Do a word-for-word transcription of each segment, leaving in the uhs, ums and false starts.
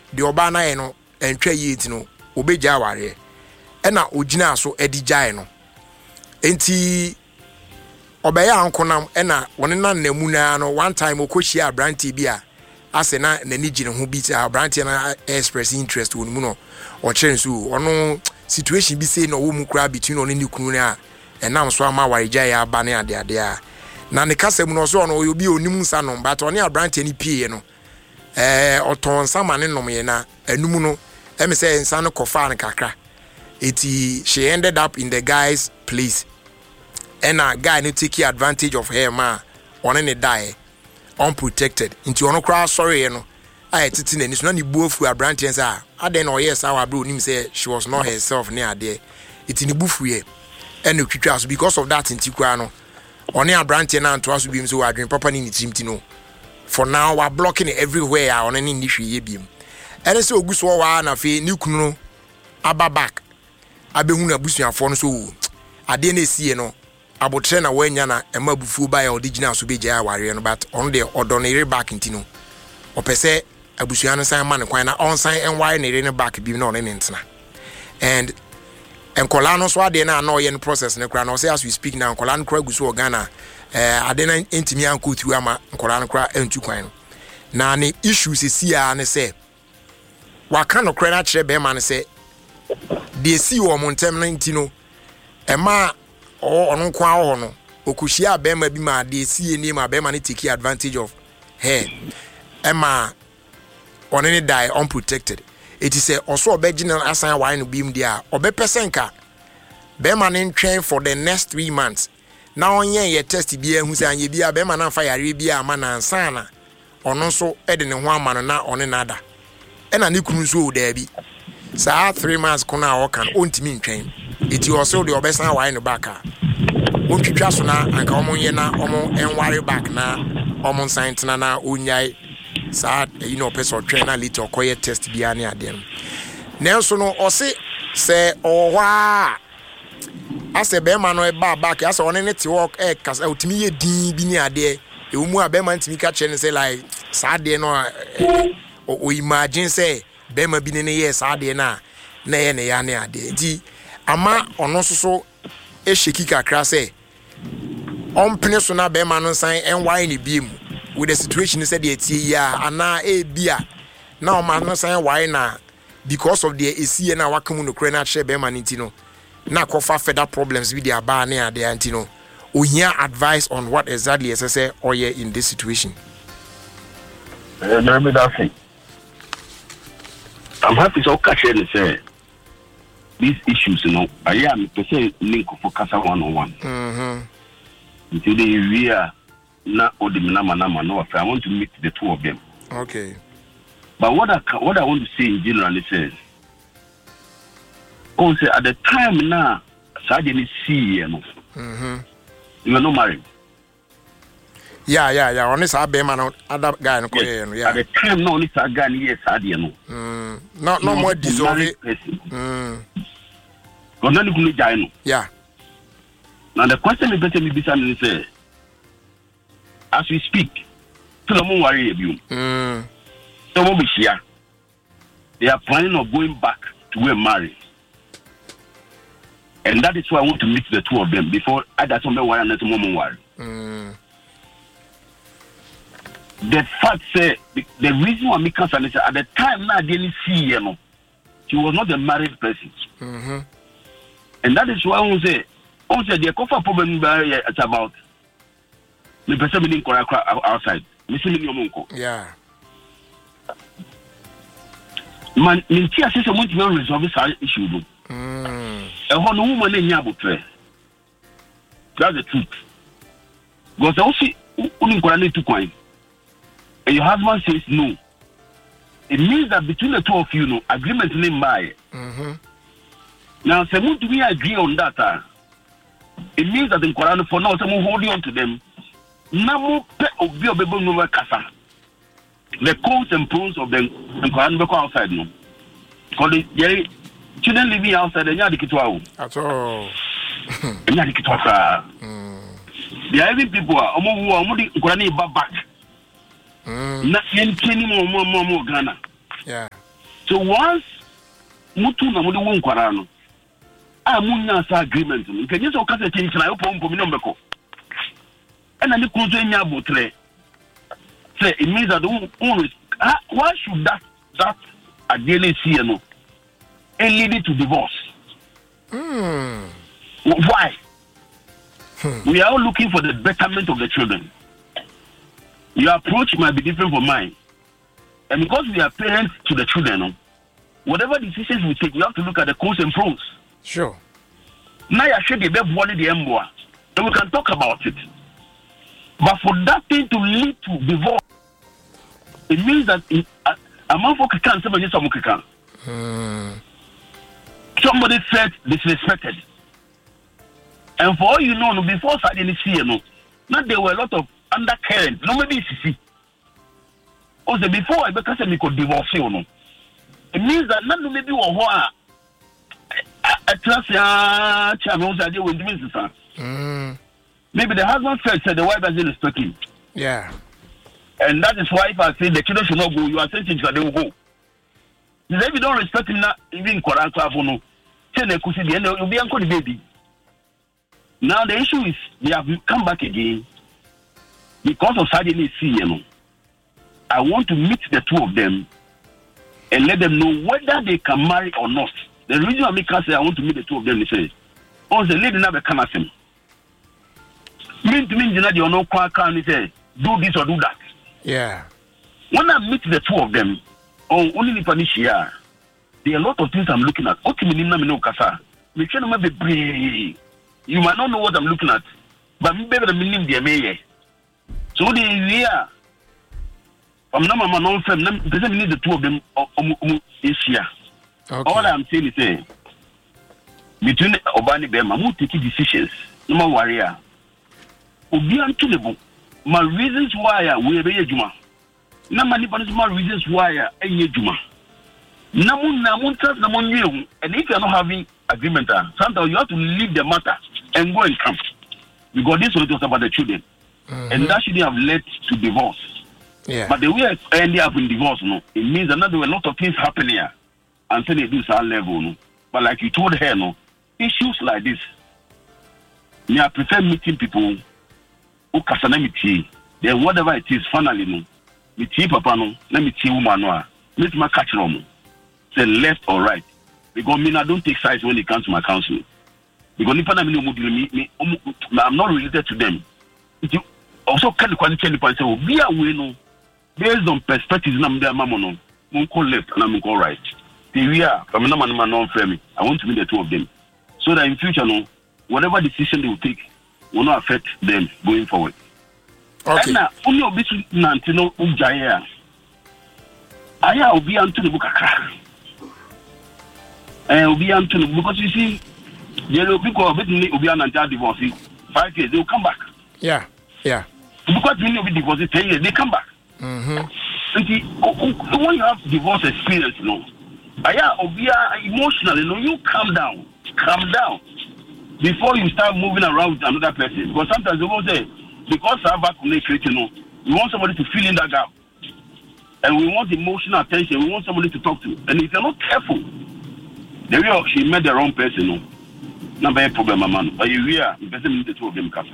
the oba na ye no entwa ye ti no obeja aware e na ogina so edijae no enti obeya ankonam e na woni na namu na no one time okohia abranti bi a ase na nani gine ho bi ta abranti na express interest woni mu no o chere nso ono situation bi say no wo mu kra between ono ni kunu na enam so ama wareja ya aba ne ade ade a na ne kasem no so ono obi onim nsa no but ono abranti ni pie no eh oton sama ne nom ye na enum no em say nsa no kofa ne kakra eti she ended up in the guy's place and a guy no take advantage of her ma one ne die unprotected into ono kra sorry no I titi na ni so na ni buofu abranti nsa aden no yes our bro nim say she was not herself near there eti ni bufu ye and twitwa so because of that inti kra no one abranti na anto aso bim so wadwen papa ni ni team ti no for now we are blocking it everywhere on any ni hwe ye bim and say oguso wa na fe ni kunu no aba back abehunu abusuafo no so ade na esie no abotre na wanya na ema bufu ba ya original so beja aware no but on the ordinary back intino opese abusua no san ma ne kwan na on san enwire ne re ne back bi na on ne ntina and enkola no so ade na na oye no process ne kra na say as we speak now enkola no kra guso Ghana eh ade na entimi anko tu ama enkola no kra entu kwan no na ne issues esi a ne say waka no kra na kire be ma ne say de si wo montem na ntino ema o ono kwa ho no okuhia abema bi ma de sie ni ma abema ne take advantage of her ema one ne die unprotected it is a also original asan wine no bim dia obepesenka bema ne ntwen for the next three months na onye ye test bi ehu se anye bi abema na fa yare bi ama na ansa na ono so e de ne ho ama no na one nada e na ne kunu so o da bi sa three months kuna o kan ontimi ntwen iti also the obesan wine no back a wontwitwa so na anka omo ye na omo enware back na omo science na na onyai sa you know person train na little koye test bia ne ade no nenso no o se se ohwa ase be ma no e ba back ase one ne te work e kasa otimi ye din bi ni ade e mu a be ma ntimi ka che ne say like sa ade no o imagine say be ma bi ne ye sa ade na na ye ne ya ne ade di ama ono soso e sheki kakra say on pene so na be ma no san en wine ni biem with the situation said the tie ya ana e bia na o ma no san wine na because of the esi na wakamu no kre na che be ma nti no na kofa further problems with the aba na ade anti no o hear advice on what exactly as I say or yeah in this situation. Uh, me that thing. I'm happy to catch it and say these issues, you know, I am to say link for Casa one on one. Mm-hmm. Until the area not all the nama nama no I want to meet the two of them. Okay. But what I what I want to say in general is says, oh, say at the time now, Sergeant see you know. Mm-hmm. You are not married. Yeah, yeah, yeah. Honest, I be man, other guy no yes. Yeah. At the time, no, this guy yes, Sergeant no. Mm. No, no more dissolve. Mm. But then you can yeah. Now the question is better me be something say, as we speak, to the moon worry you. Mm. So what we share, they are planning on going back to where married. And that is why I want to meet the two of them before I got somebody worry and let them worry. Mm. The fact say the, the reason why me concern is at the time now I didn't see you know, she was not a married person. Mm-hmm. And that is why I want to say, I want to say the cover problem it's about the person being correct outside. Yeah. Man, in tears, I want to resolve this issue. Mm. A whole woman in Yabu. That's the truth. Because I also only got to coin. And your husband says no. It means that between the two of you, no agreement name by. Mm-hmm. Now, someone do we agree on that? Uh, it means that in Quran for now, someone holding on to them. Namu pe obi obebo no kasa. The cons and pros of them in Quran go outside no. Because the children living outside, they are the kitwa. At all. They are the kitwa. There are even people who are almost Quran back. Mm. Not any more, more, more, more Ghana. Yeah. So once mutu na mude won kwara no a munya sa agreement no nkenye so kasa chinchina yo pom pom no mbeko and ani kunzo enya botre say it means that why should that that ideally see you know and lead to divorce. Mm. Why? Hmm. We are all looking for the betterment of the children. Your approach might be different from mine. And because we are parents to the children, whatever decisions we take, we have to look at the cons and pros. Sure. Now I should be the emboa, and we can talk about it. But for that thing to lead to divorce, it means that a man for can somebody can. Somebody felt disrespected. And for all you know, before suddenly see you know, now there were a lot of undercurrent. No maybe see. Also before I because I could divorce you know. It means that not maybe or a trust ya channels that you will do this. Maybe the husband felt said the wife doesn't respect him. Yeah. And that is why if I say the children should not go, you are saying that they will go. If you don't respect him now, even Koran no. You'll be uncle the baby. Now the issue is they have come back again because of suddenly see you know. I want to meet the two of them and let them know whether they can marry or not. The reason I make us say I want to meet the two of them is say, oh, the lady never come at him. Mean to mean that you know can say do this or do that. Yeah. When I meet the two of them, oh only the Panisha, there are a lot of things I'm looking at. You might not know what I'm looking at, but maybe the meaning the mayor. So the year I'm not my non friend, doesn't need the two of them this year. All I'm saying is say between Obani Bema, who take decisions, no more warrior. Obi antulebo. My reasons why we be Juma. Na many my reasons why I Juma. Namun namun trust namun you, and if you are not having agreement, sometimes you have to leave the matter and go and come. Because this was just about the children. Mm-hmm. And that shouldn't have led to divorce. Yeah. But the way I ended up in divorce, no, it means that there were a lot of things happening here until they do some level. No. But like you told her, no, issues like this, me I prefer meeting people who can meet then whatever it is, finally, no, me tea papa no, let me tea woman no, let me catch them. Say left or right. Because me I don't take sides when it comes to my counseling. Because if I'm not related to them. Also, can you tell the say, be away no, based on perspectives, I'm there, mama no, I'm call left and I'm call right. We are, I'm not man non friendly. I want to meet the two of them, so that in future, no, whatever decision they will take will not affect them going forward. Okay. And now, only a bit nantino ujaya. Aya will be unto the bukaka. And will be unto the because you see, there will be a bit will be an anti divorce. Five years, they will come back. Yeah, yeah. Because when you be divorced ten years, they come back. Mm-hmm. And when you have divorce experience, you know, aya will be emotional, you know, you calm down, calm down before you start moving around with another person. Because sometimes they will say, because I'm back from nature, you know, we want somebody to fill in that gap. And we want emotional attention. We want somebody to talk to. And if you're not careful, the way she met the wrong person, no, not a problem, man. But you hear, the person need the two of them come.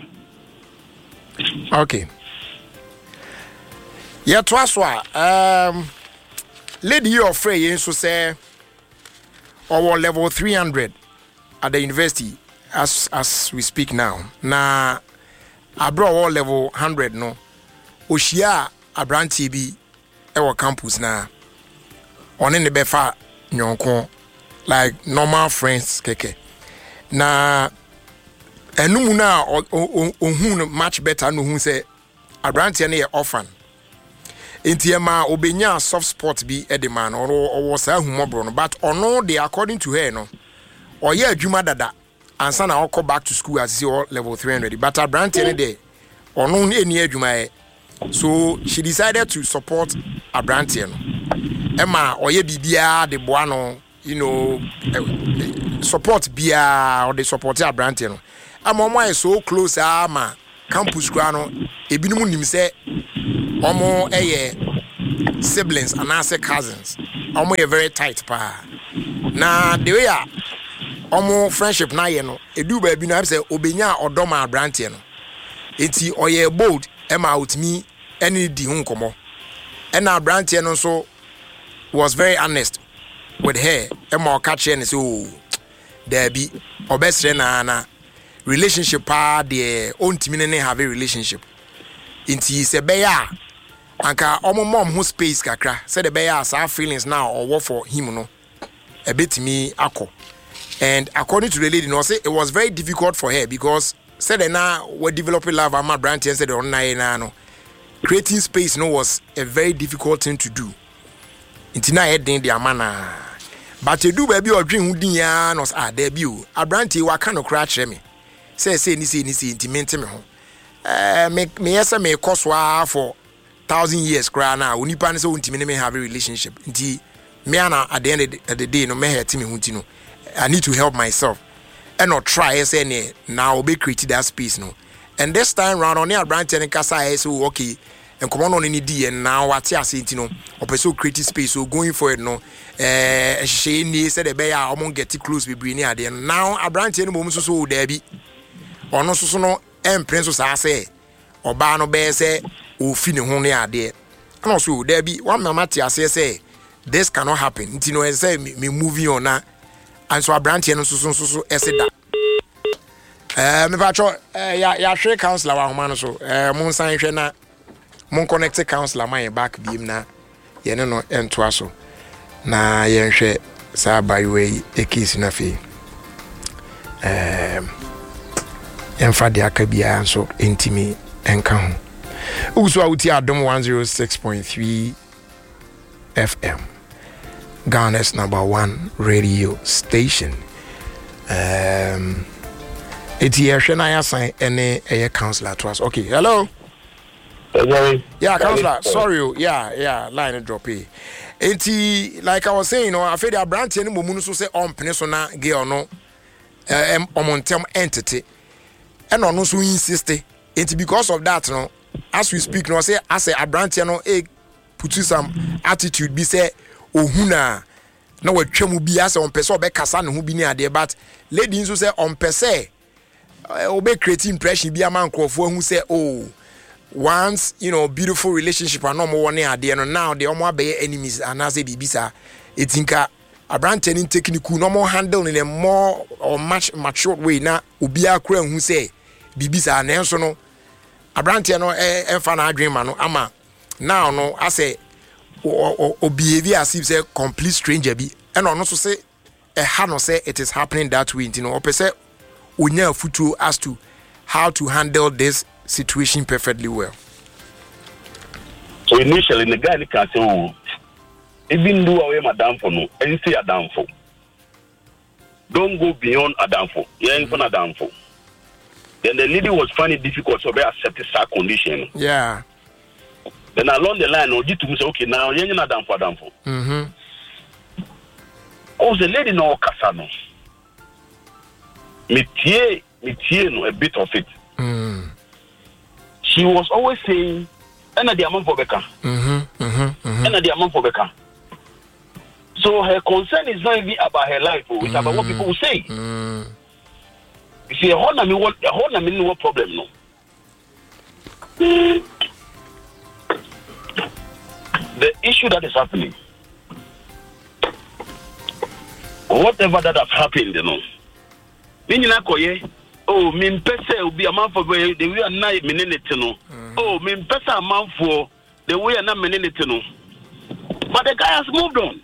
Okay. Yeah, Twaswa. Um, lady, you're afraid you so say, our level three hundred at the university as as we speak now. Na, I brought all level one hundred, no. Oshia, Abran T B. Our campus now on in the befa nyonko like normal friends keke na enum na ohun much better no hu say abrantia na orphan enti ma obenya soft spot bi edema no or say humobro no but ono they according to her no oye adwuma dada ansa na okọ back to school as see level three hundred but abrantia ne dey ono eni adwuma e. So she decided to support Abrantian. Emma oye bibia de boano, you know, support bia or they support Abrantian. Amoma is so close ama campus grano ebinum nim say omo eye siblings and ase cousins omo ye very tight pa na the way a omo friendship na ye no edu ba bi na say obenya odoma abrante no enti oye bold e ma outmi any di hu nkomo e na abrante no so was very honest with her e ma catch and say oh there be obesre na na relationship pa de ontimi ne have a relationship enti se be ya anka omo mom who space kakra said the bear as our feelings now or what for him no a bit me ako and according to the lady no say it was very difficult for her because said now we developing love and my brand said on nine no creating space no was a very difficult thing to do intina heading the amana but you do baby or dream who dia no ah there be o abranti wa kan no crash me say say ni say ni say intimate me ho eh me me yesa me koswa for thousand years cry now onipa ne say untimi me have a relationship nti me ana at the end of the day no me hurt me hunti no I need to help myself and not try say ne now be create that space no and this time round on the branch and kasa say okay and come on any D and now what you say no or create space so going for it no eh she ni say the be ya o get close be bring near there now a branch no mum so so there be ono so so no em prince so say oba no be say o fi ne ho ne ade and also there be one mama tia say say this cannot happen nti no say me moving on na and so a branch no so so so e say that eh me pacho eh ya ya hwe counselor wa homa no so eh mon san hwe na mon connect counselor man back beam na ye ne no ento aso na ye hwe sa by way e case na fi eh emfa de akabia so intimi enka ho uso awuti adom one oh six point three F M Ghana's number one radio station um it's here shena ya sign any a counselor to us. Okay, hello. Hello. Yeah, counselor. Sorry, yeah, yeah, line drop here. Enti like I was saying, you know, I feel the brand any mumu so say on peninsula girl no um on term entity. And on so insist it because of that, no, as we speak, no, say as a brand no eh put some attitude be say ohuna na watwam bi as on person be kasa ne ho bi ni ade but lady nso say on person obe create impression bi am ankrofo hu say oh once you know beautiful relationship and no more ne ade no now they omo abe enemies and as e bibisa etinka abrante ni technique no more handle in a more or much mature way na obi akura hu say bibisa na enso no abrante no e fa na adwen ma no ama now no I say or, or behavior as if say complete stranger be and on also say a hand no say it is happening that way you know or say unya futu as to how to handle this situation perfectly well. So initially the guy can say oh even do away madam for no and say adam for don't go beyond adam for yeah in front of adam for then the lady was finding it difficult to be accept that condition. Yeah. Then along the line, Oji to say, okay, now you're not done for them for. Mm-hmm. Oh, the lady no kasano. Me tie, me tie no a bit of it. Mm. She was always saying, "Ena di amon for beka." Mm-hmm. Mm-hmm. Ena di amon for beka. So her concern is not even about her life, it's mm. about what people will say. Mm. You see, a whole na me what, a whole na me no problem no. Mm. The issue that is happening, whatever that has happened, you know, meaning oh, me pesa will be a man for the way are not minute, you know. Oh, me pesa a man for the way are not minute, you know. But the guy has moved on.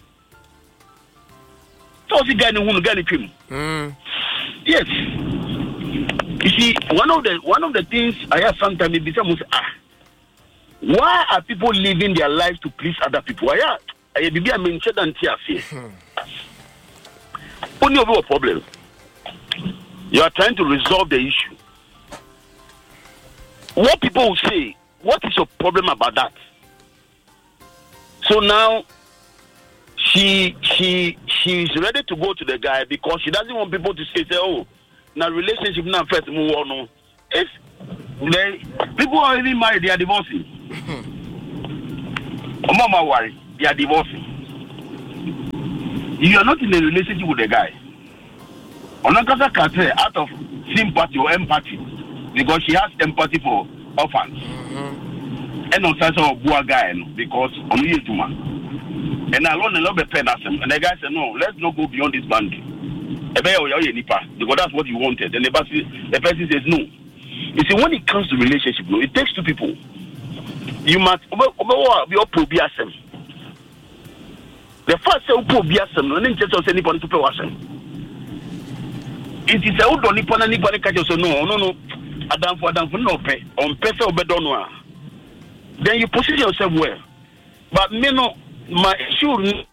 So the guy who got him. Yes. You see, one of the one of the things I have sometimes be some ah. Why are people living their lives to please other people? Why are I be a mention and tear fear? Only over a problem. You are trying to resolve the issue. What people will say, what is your problem about that? So now she she she's ready to go to the guy because she doesn't want people to say, say oh, now relationship now first move on. No. If they, people are even married, they are divorcing. Mama worry, they are divorcing. you are not in a relationship with the guy. Onakasa Kate out of sympathy or empathy, because she has empathy for orphans. Mm-hmm. And on such a boy guy because only two man. And I learned a lot of pen and the guy said, no, let's not go beyond this boundary. Because that's what you wanted. And the person, the person says no. You see, when it comes to relationship, no, it takes two people. You must be a probiasem. The first say probiasem, and then just say anybody to pay wasem. It is a old only pon anybody catch us. No, no, no. Adam for Adam for no pay on pesa obedonwa. Then you position yourself well. But me no, my issue.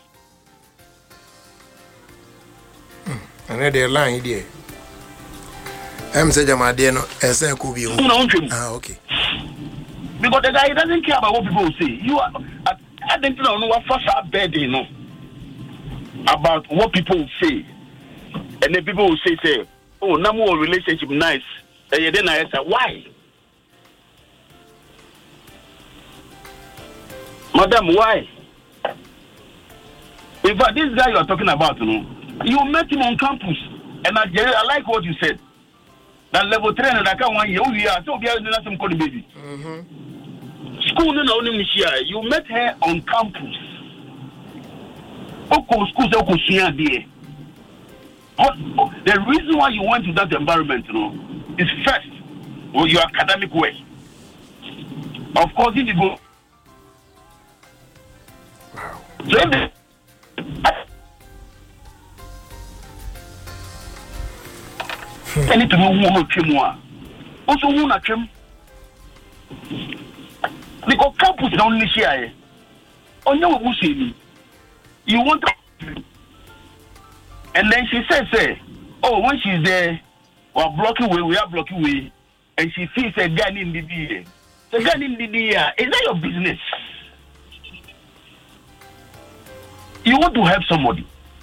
And the line here. I'm saying, my dear, no, as I could be. Ah, okay. Because the guy doesn't care about what people say. You are, I, I don't know what first are bad, you know, about what people say. And then people will say, say, oh, no more relationship nice. And then I say, why? Madam, why? In fact, this guy you are talking about, you know, you met him on campus. And I, I like what you said. That level three and that one year, we are so we are doing some called baby. School no only you met her on campus. Oko school so there. The reason why you went to that environment, you know, is first, well, your academic way. Of course, if you go. Wow. So if the, any to know who will trim one. Also, who not trim? Because campus don't share. Oh, no, who see me? You want to. And then she said, say, oh, when she's there, we're blocking way, we are blocking way. And she sees a gun in the day. The gun in the day, is that your business? You want to help somebody.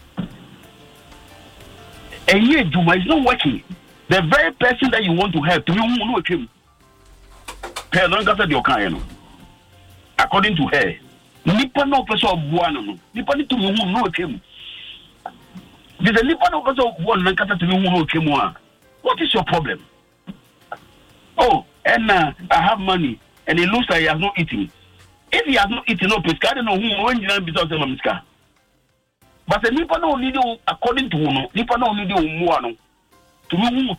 And yet, Juma is not working. The very person that you want to help, to you won't know him. Her long after your kind, according to her, Nipa no person of one, Nipa need to know him. There's a Nipa no person of one, and to know him. What is your problem? Oh, and uh, I have money, and it looks like he has not eaten. If he has not eaten, no, because I don't know who when you know because of Miska. But the Nipa no need you according to no, Nipa no need you more. To me,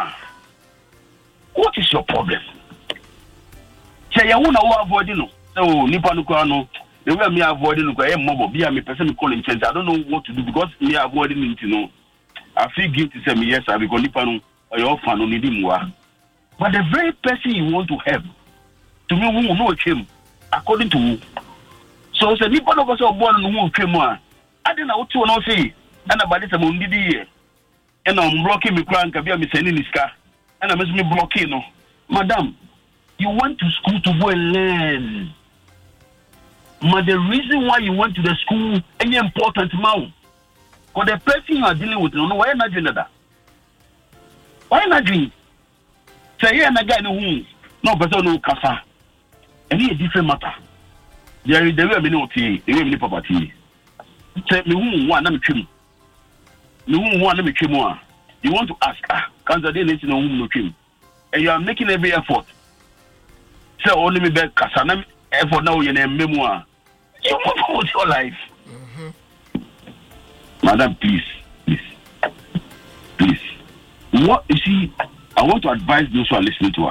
what is your problem? Say, I want to avoid no. So, Nipa no no. The way me avoiding no, I am mobile. Be a me person calling change. I don't know what to do because me avoiding it. You know, I feel guilty. Say me yes, I because Nipa no or your fan no need him. But the very person you want to help, to me, who know him according to who. So, say Nipa no person born no who came one. I don't know what to know say. And about this, I'm on the day. And I'm blocking me crank, I'm sending this car. And I'm me blocking. No. Madam, you went to school to go and learn. But the reason why you went to the school any important man. Because the person you are dealing with, no, why not doing that? Why not doing? Say, yeah, and a guy no who no person no kasa. And it's a different matter. There is the way I know tea, the way I property. Say me who one I'm trim. You want to make him more. You want to ask, ah, can't I didn't know whom to him? And you are making every effort. So only me back Kasana effort now in a memoir. You want with your life. Mm-hmm. Madam, please, please, please. What you see, I want to advise those who are listening to us.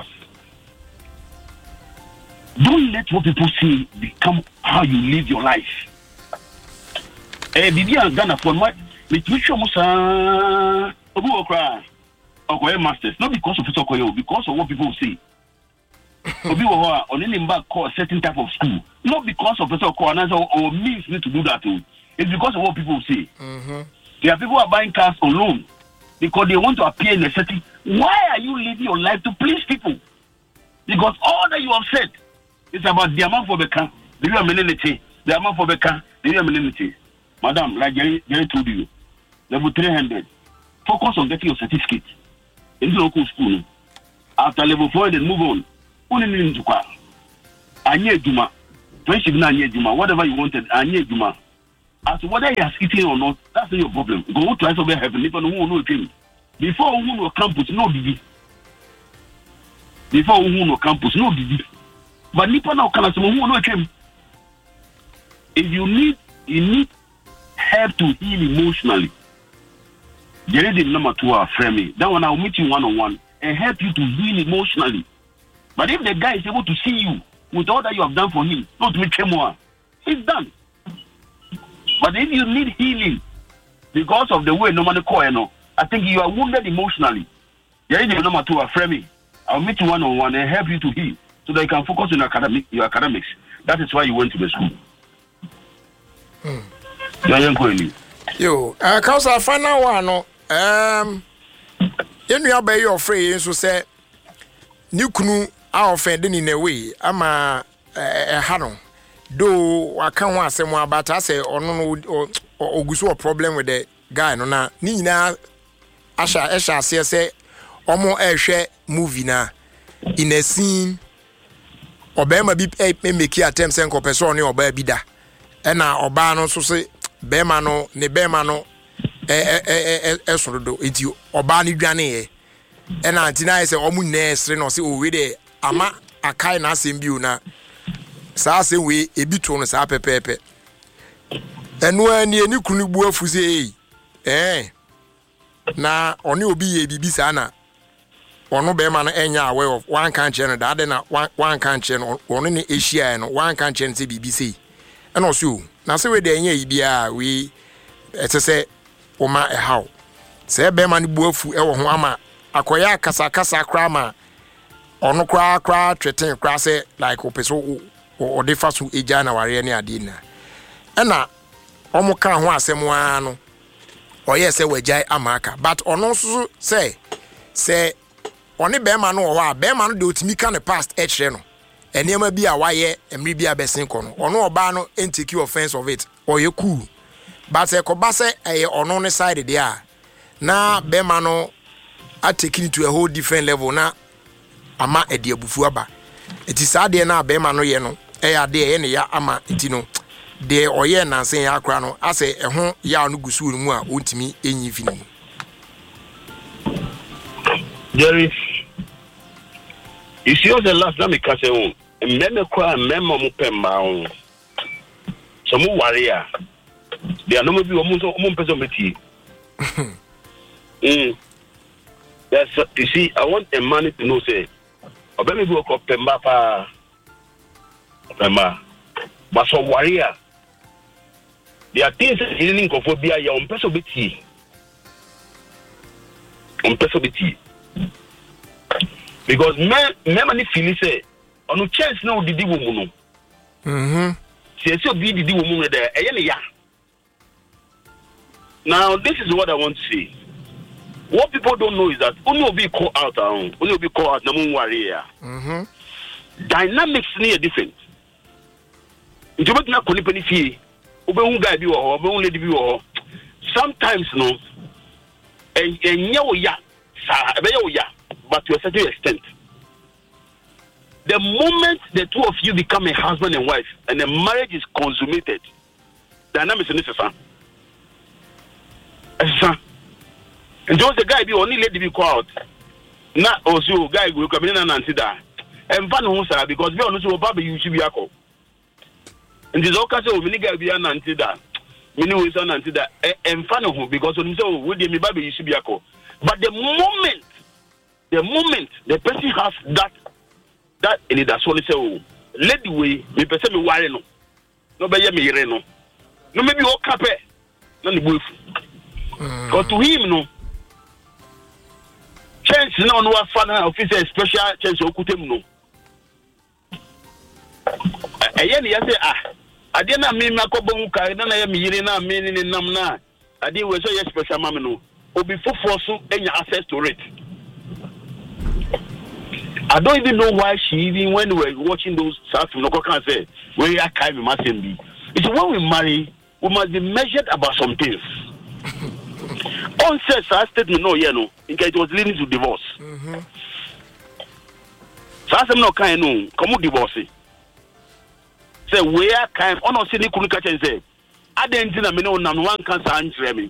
Don't let what people say become how you live your life. Eh, did you Ghana for what? Me too sure Musa Obu Okra Okoye masters, not because of it Okoye, because of what people say. Obi Owa on any back call a certain type of school, not because of it Okoye or means me to do that too. It's because of what people say. Mm-hmm. There are people who are buying cars on loan because they want to appear in a certain. Why are you living your life to please people? Because all that you have said is about the amount for the car, the real amenity, the amount for the car, the real amenity. Madam, like Jerry, Jerry told you. Level three hundred. Focus on getting your certificate in the local school. After level four, then move on. Only in Duka. Anye Juma. Friendship na Anye Juma. Whatever you wanted, Anye Juma. as to whether he has eaten or not, that's not your problem. Go to us over heaven, if no one know him. Before who no campus, no did Before who no campus, no did But Nipa now can who know him. If you need you need help to heal emotionally, there is the number two our friend. That one I'll meet you one on one and help you to heal emotionally. But if the guy is able to see you with all that you have done for him, not to make him more, it's done. But if you need healing because of the way normally call, you know, I think you are wounded emotionally. There is the number two our friend. I'll meet you one on one and help you to heal so that you can focus on your academic your academics. That is why you went to the school. Hmm. Yo, uh, cause I find out one no um you know about your friend so say new kunu are offending in a way ama eh hanon do waka ho asem about I say or no oguso problem with the guy no na ni nyina asha esha say say omo ehwe movie na in a scene obema bi e make attempt say nko person ni oba bi da e na oba no so say bema no ne bema no eh eh eh eh sorodo enti oba ni dwane ye e na antina say omu nurse no say o we de ama akai na asem bi una saa asem we ebi to no saa pepepe enu ani ani kunu bu afu say eh na oni obi ye bibi saa na ono bema no enya aware of one can channel that na one can channel ono ni Asia no one can channel say bibi say e no so na se we de enya ibia we ete se oma e how se be ma ne buafu e wo ho ama akoya kasa kasa kra ma ono kra kra tweten kra se like opeso o de fa so eja na ware ne ade na e na omo ka ho asem wa no oye se wajai amaka but ono so se se oni be ma no wo a be ma no de otimi ka ne past e kire no enema bi a waye emri bi abesen ko no ono oba no take offense of it or you cool but e ko ba se e ono ne side there na be ma no a take it to a whole different level na ama e de abufu aba eti sa de na be ma no ye no e ya de e ne ya ama eti no de oye nansen ya akra no ase e ho ya no gusu mu a ontimi enyi fini Jerry, you see all the last time I catch on. Meme kwa meme mo pemba on. So mo warrior. They are no be omo so omo person beti. Mm. Yes, you see, I want a man to know say, obemi go ko pemba pa. Pemba. But so warrior. There are things in Kophobia ya on person beti. On person beti. Because me me many feel say on chance no didi woman no. Mhm. Say so be didi woman there. Eye ya. Now this is what I want to say. What people don't know is that only will be call out only will be call out na mun warrior. Mhm. Dynamics near different. Nti bet na koni pani fie. Obe hu guy bi wo ho, obe hu lady bi wo ho. Sometimes no en enye wo ya sa ebe ye wo ya. But to a certain extent, the moment the two of you become a husband and wife and the marriage is consummated, dynamics in this is and just the guy be only lady be call out. Not also guy will come in and answer that. And fun who say because we honestly will probably you should be a call. And this all case of many guy be an answer that. Many ways an answer that and fun who because when so would me baby you should be a call. But the moment The moment the person has that, that and that's what they say, oh, let the way, me person me worry no, no be me yere no, no maybe all cape, no the wolf. Because to him no, chance no no fan officer special chance okutem no. Aye ni say ah, ade na me makobo nka na na ye me yere na me ni nam na, ade we so ye special mam no, obi foforo so enya access to it. I don't even know why she even when we were watching those South Africa can say we are kind of must be. It's when we marry, we must be measured about some things. On says our statement no, you know, in case it was leading to divorce. Mhm. So I'm not kind no, come divorce. Say we are kind. On not say ni kunu catch and say I didn't know me no one can answer me.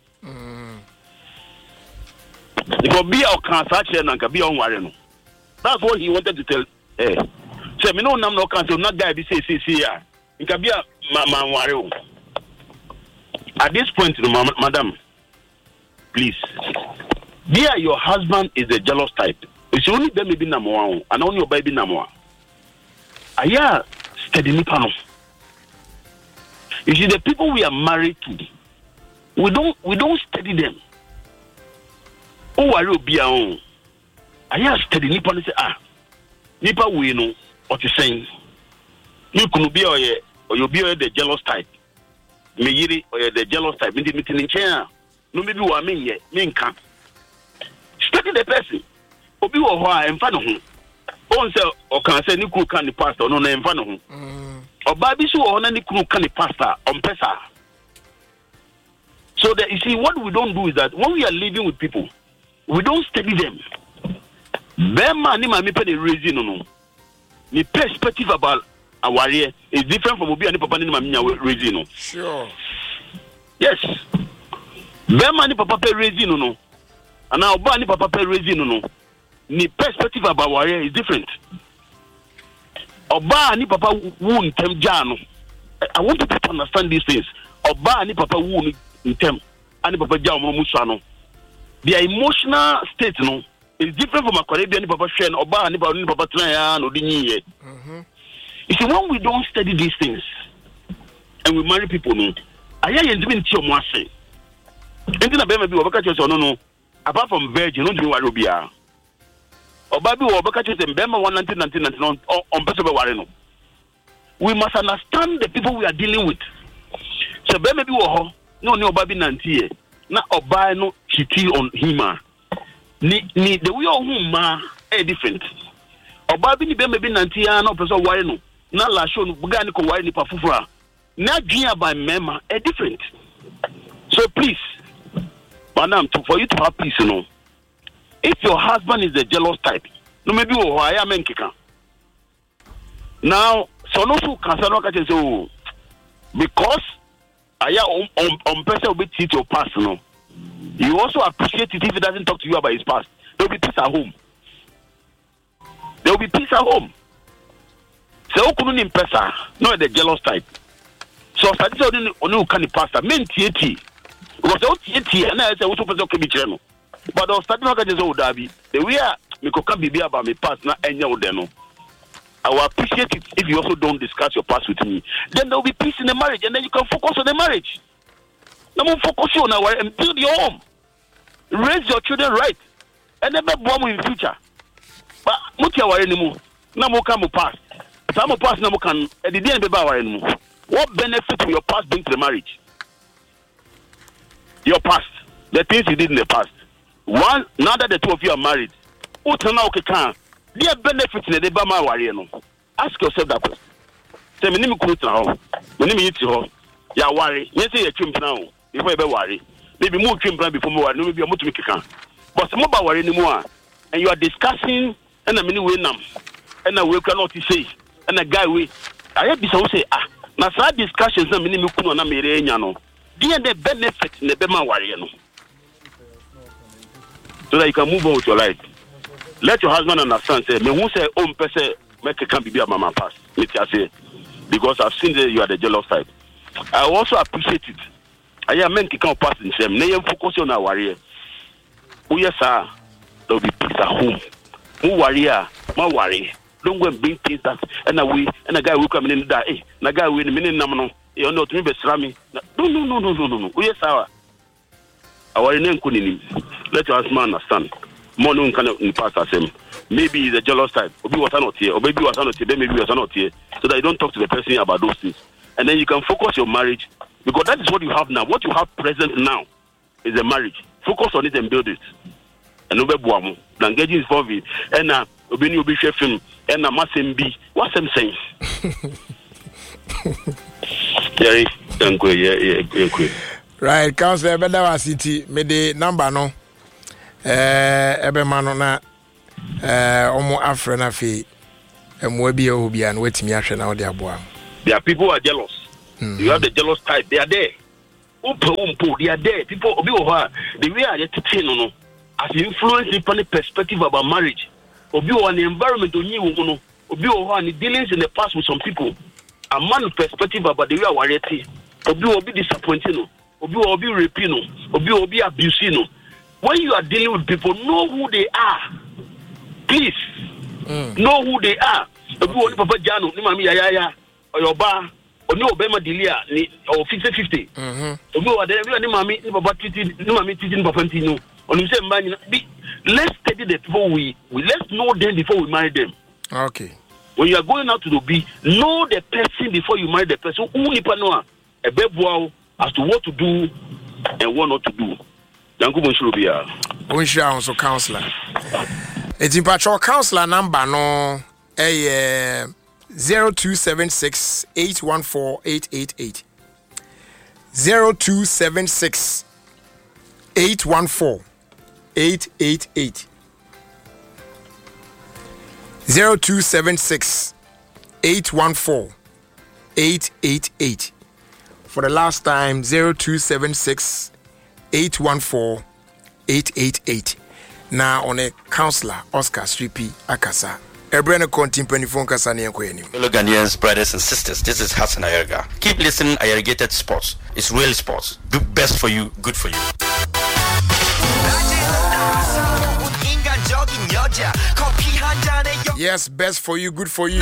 Because be our cancer and can be on warren. That's what he wanted to tell. Eh. So me no nam no cancer not guy be say say say ya. It can be a man warren. At this point, madam, please. Dear, your husband is a jealous type. It's only them maybe number one, and only your baby number one. Aya steady nipano. You see, the people we are married to, we don't we don't study them. Oh, I will be our own. Aya steady nipano say ah, nipa we know what you're saying. You could be or you be the jealous type. Me yiri or the jealous type. Me meeting in chair. No maybe what I mean yet. Me can't. Study the person. Obi wo ho a emfa no ho. On say o kan say ni kru kan ni pastor no na emfa no ho. Mm. Oba bi so ho na ni kru kan ni pastor on pesa. So that you see what we don't do is that when we are living with people, we don't study them. Bema ni ma me pe the reason no no. The perspective about our year is different from obi ani papa ni ma me nya reason no. Sure. Yes. Bema ni papa pe reason no no. And now oba ni papa pe reason no no. The perspective about warrior is different. Oba ni papa wu ntem jano. I want people to understand these things. Oba ni papa wu ntem ani papa ja omo musa no. Their emotional state no is different from a Caribbean ni papa share oba ni papa ni papa try ya no di nyi. Mhm. You see, when we don't study these things and we marry people no, aya yendimi nti omo ase. Enti na be ma bi obaka chose no no. Apart from virgin, no do worry obia. Obabi wo obaka chose mbema one nineteen nineteen on on person be worry no. We must understand the people we are dealing with. So be maybe wo ho no ni obabi ninety na obai no chiti on him. Ni ni the way of him ma is different. Obabi ni be maybe ninety na person worry no. Na la show no buga ni ko worry ni pa fufura. Na dwia by mema is different. So please, madam, to, for you to have peace, you know, if your husband is a jealous type, no maybe oh I am kika. Now, so no so can say no can say oh because I am on on person will be teach your past, you know. You also appreciate it if he doesn't talk to you about his past. There will be peace at home. There will be peace at home. So who couldn't impress her? No, the jealous type. So study only only can the pastor men T T. Because all T T and I say also person can be channel. But I starting not just old Davi. The way me can be about me past na enya odeno. I will appreciate it if you also don't discuss your past with me. Then there will be peace in the marriage, and then you can focus on the marriage. No more focus on our and build your home. Raise your children right, and then be born in future. But muti aware anymore. Na mo come past. Some past na mo can. At the end be aware anymore. What benefit will your past bring to the marriage? Your past, the things you did in the past. One, now that the two of you are married, what now okay can? There benefits in the Bama warrior. Ask yourself that question. Say, my name is Kuta. My name is Yitio. Ya worry. Yes, you're trim now. Before you be worry. Maybe more trim plan before more. Maybe you're more to make a can. But some about worry anymore. And you are discussing, and a many way nam, and a way cannot say, and a guy way. I have to say, ah, now sad discussions. I mean, you couldn't na mere nyano. There the benefit in the Bama warrior. So that you can move on with your life. Let your husband understand. Say, me who say, "Oh, person, make a can be a mama pass." Me say, because I've seen that you are the jealous type. I also appreciate it. I am men can pass in same. They focus on our warrior. Oh yes, sir. There will be peace at home. Who warrior, my worry. Don't go and bring things that and a way and a guy who come in that. Hey, na guy who in a minute namano. You know to me be slamy. No, no, no, no, no, no, no. Oh yes, sir. Our name couldn't. Let your husband understand. More no can in past as him. Maybe he's a jealous type. Obi was not here, or maybe was not here, maybe was not here. So that you don't talk to the person about those things. And then you can focus your marriage. Because that is what you have now. What you have present now is a marriage. Focus on it and build it. And Obe Buamu. Engaging is for me. And uh Obini Obi Shefim and a Masembi. What's them saying? Jerry, thank you, yeah, thank you. Right, Councillor Bedawa City, me the number no. Eh, ebe mano na eh omo afre na fe emo bi e obi an wetimi ahwe na ode aboa. There are people who are jealous. Mm-hmm. You have the jealous type. They are there. They are there. People, the way I get to know, as influence in perspective about marriage, or the environment on you, or the dealings in the past with some people, a man perspective about the way I variety, or be disappointing, or be raping, or be abusing. When you are dealing with people, know who they are. Please, mm. know who they are. If you want Papa Jano, ni mami ya ya, or your bar, or no Obama Delia, or fifty fifty. If you are there, ni mami, ni Papa Titi, ni mami Titi, ni Papa Tino. On you say, man, let's study the people we, we let's know them before we marry them. Okay. When you are going out to the B, know the person before you marry the person. Who nipa noa, a bebo as to what to do and what not to do. Yanku Bonshurubia. Bonshura also counselor. It's in patrol counselor number no a zero two seven six eight one four eight eight eight. Zero two seven six eight one four eight eight eight. Zero two seven six eight one four eight eight eight. For the last time, zero two seven six eight one four eight eight eight. Now on a counselor Oscar Sripi Akasa. Ebrene Contin phone Kasa ni enkoyeni. Hello Ghanaians, brothers and sisters. This is Hassan Ayerga. Keep listening. Ayergated Sports. It's real sports. Do best for you, good for you. Yes, best for you, good for you.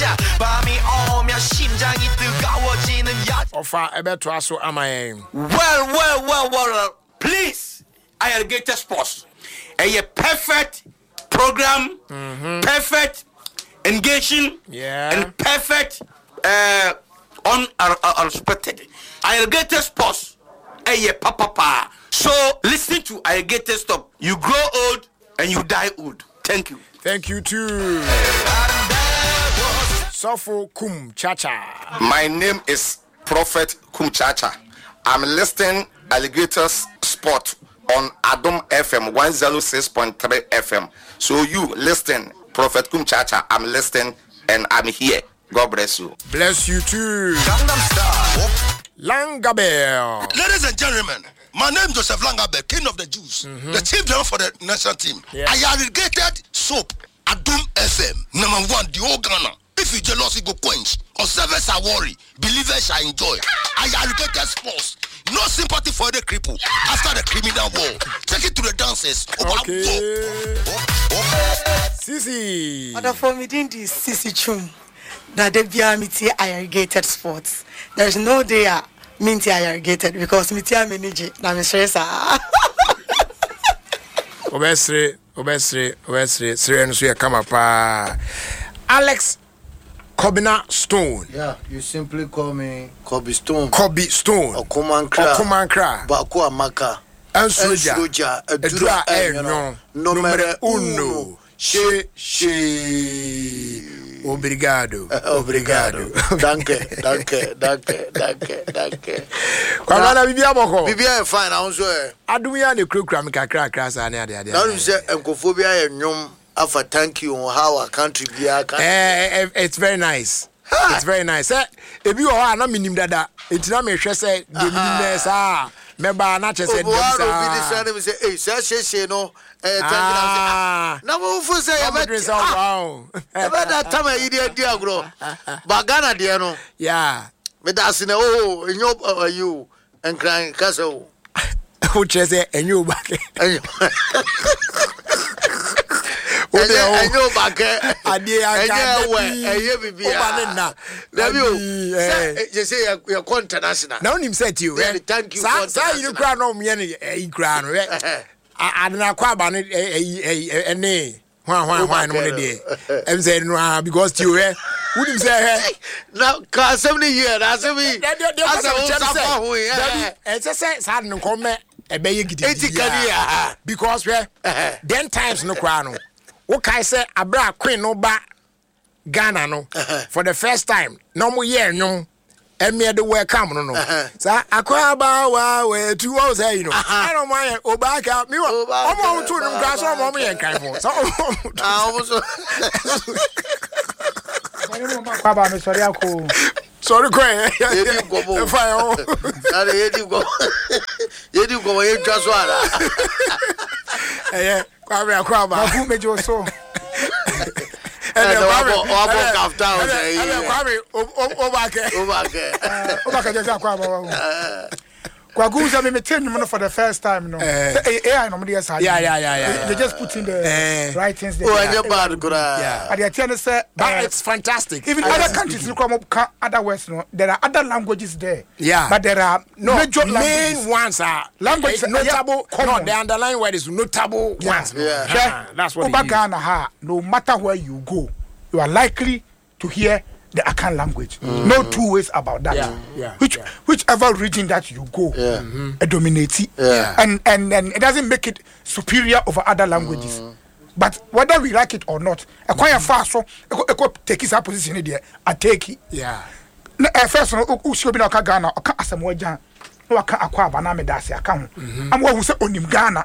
Offer a better aso am I? Well, well, well, well. Please, Ayergated Sports. A perfect program, mm-hmm. perfect engaging, yeah, and perfect uh, unexpected. Ayergated Sports. A papa. So listen to Ayergated Stop. You grow old and you die old. Thank you. Thank you too. Sofo Kum Chacha. My name is Prophet Kum Chacha. I'm listening Alligators Sport on Adom F M one oh six point three F M. So you listen, Prophet Kum Chacha. I'm listening and I'm here. God bless you. Bless you too. Langabel. Ladies and gentlemen, my name is Joseph Langabel, King of the Jews, mm-hmm. the chief driver for the national team. Yeah. I irrigated soap Adom F M, number one, the whole Ghana. If you jealous, you go quench. Observers are worried. Believers are enjoy. I irrigated sports. No sympathy for the cripple after the criminal war. Take it to the dancers. Okay. Sisi. Other for me, Dindi Sisi Chum. That they be amity irrigated sports. There's no day I minty irrigated because me tia manage. Na me stressa. Obesre, obesre, obesre. Sire no so ya kama pa. Alex Kobina Stone. Yeah, you simply call me Kobe Stone. Kobe Stone. Okomankra. Okomankra. Bako Amaka. Ensoja. Edura Eno. Numero uno. She, she. Obrigado. Obrigado. Danke, danke, danke, danke, danke. Kwa wana bibia moko? Bibia fine, I also. Adumia ne kukura mika kra kra sa ne ade ade. Now you say enkophobia ye nyom. Afa thank you on how our country be our country. Eh, it's very nice. Ha. It's very nice. Eh, ebi o ha na minim dada. Etina me hwe say de minim sa. Me ba na che say dem sa. Obo bi dey say me say eh say say say no eh thank you. Na mo fu say e be say wow. E be that time e dey dey agro. Ba Ghana dey no. Yeah. Me da se na oh enyo you and crying castle. O che say enyo ba ke. I know back. I did. I hear me. You say you're international. Now, him said to you, thank you. Say you crown on me any crown. I don't know about it. A nay. One, one, one, one day. I'm saying, no, because you wouldn't say, now, cause so many years, as a me, as a whole, it's a sense, I don't come a big because we're then times no crown. Okay, say Abra Queen no ba Ghana no for the first time. No more year no. And me the welcome no no. So akwa ba wa we two hours you know. I don't mind Obaka me o mo to no grass o mo me kan fo. So ah o so. Baba me sorry ako. Sorry, Quay. Yedi Gobo. Fire. Yedi Gobo. Yedi Gobo, you just one. Eh, Kwame Akwaba. Who made you so? And the Wabo Kaftan. Kwame, Obake. Obake. Obaka just Akwaba. Kwagu say me tell you for the first time, no. A I no yes. Yeah, yeah, yeah, yeah. They just put in the right things there. Oh, and you bad good. Yeah. And they tell us say but it's fantastic. Even other countries you come up other words, no. There are other languages there. Yeah. But there are no major main languages. ones are Languages notable. Yeah, no, the underlying word is notable yeah. ones. Yeah. Yeah. That's what Over it Ghana, ha, no matter where you go, you are likely to hear the Akan language. Mm. No two ways about that. Yeah, yeah, Which yeah. whichever region that you go, Yeah. mm-hmm. it dominates it. Yeah. And, and and it doesn't make it superior over other languages. Mm. But whether we like it or not, a quite fast so I could take his position in there. I take it. Yeah. First one, who should be no Ghana or Asamoah. No, I can't acquire banana dasi account. I'm one who said on him Ghana.